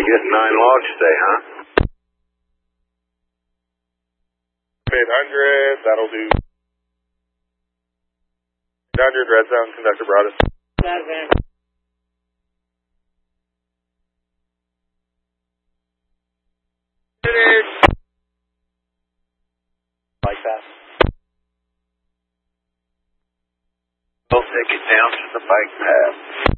Getting 9 logs today, huh? 800, that'll do. 800, red zone, conductor Broadus. Like that. We'll take it down to the bike path.